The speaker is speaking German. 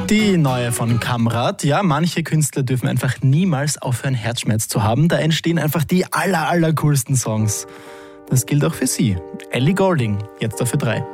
Die neue von Kamrat. Ja, manche Künstler dürfen einfach niemals aufhören, Herzschmerz zu haben. Da entstehen einfach die allercoolsten Songs. Das gilt auch für sie. Ellie Goulding, jetzt auf Ö3.